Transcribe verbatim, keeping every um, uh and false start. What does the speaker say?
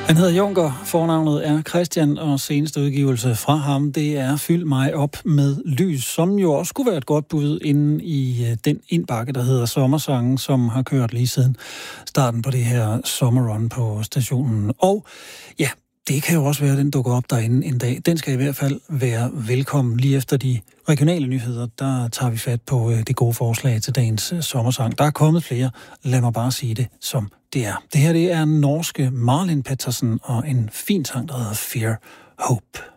Han hedder Junker, fornavnet er Christian, og seneste udgivelse fra ham, det er Fyld mig op med lys, som jo også skulle være et godt bud inde i den indbakke, der hedder Sommersangen, som har kørt lige siden starten på det her sommerrun på stationen. Og ja, det kan jo også være, at den dukker op derinde en dag. Den skal i hvert fald være velkommen. Lige efter de regionale nyheder, der tager vi fat på det gode forslag til dagens sommersang. Der er kommet flere. Lad mig bare sige det, som det er. Det her det er norske Marlin Pettersen og en fin sang, der hedder Fear Hope.